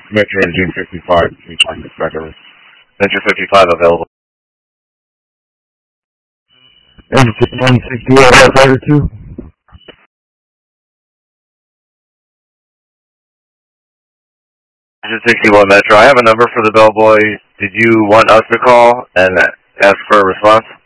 Metro Engine 55, respectively. Metro 55 available. Engine 168, operator 2. Engine 61 Metro, I have a number for the bellboy. Did you want us to call and ask for a response?